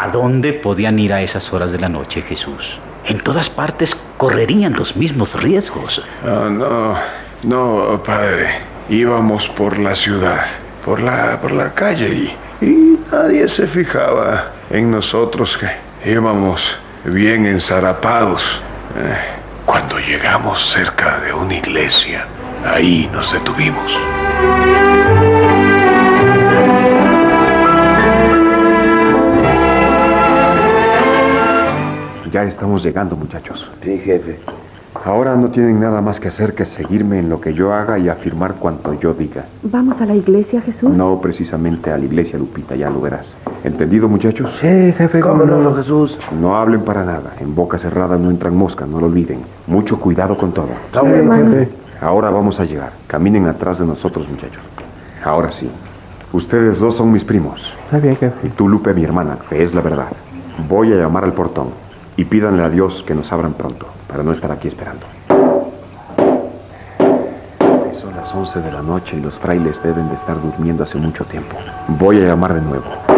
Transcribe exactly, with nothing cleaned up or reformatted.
dónde podían ir a esas horas de la noche, Jesús? En todas partes correrían los mismos riesgos. Oh, no, no, padre. Íbamos por la ciudad, por la, por la calle y, y nadie se fijaba en nosotros, que íbamos bien ensarapados. Eh, cuando llegamos cerca de una iglesia, ahí nos detuvimos. Ya estamos llegando, muchachos. Sí, jefe. Ahora no tienen nada más que hacer que seguirme en lo que yo haga y afirmar cuanto yo diga. ¿Vamos a la iglesia, Jesús? No precisamente a la iglesia, Lupita, ya lo verás. ¿Entendido, muchachos? Sí, jefe, cómo no, Jesús. No hablen para nada. En boca cerrada no entran moscas, no lo olviden. Mucho cuidado con todo. Está bien, jefe. Ahora vamos a llegar. Caminen atrás de nosotros, muchachos. Ahora sí. Ustedes dos son mis primos. Está bien, jefe. Y tú, Lupe, mi hermana, que es la verdad. Voy a llamar al portón. Y pídanle a Dios que nos abran pronto, para no estar aquí esperando. Son las once de la noche y los frailes deben de estar durmiendo hace mucho tiempo. Voy a llamar de nuevo.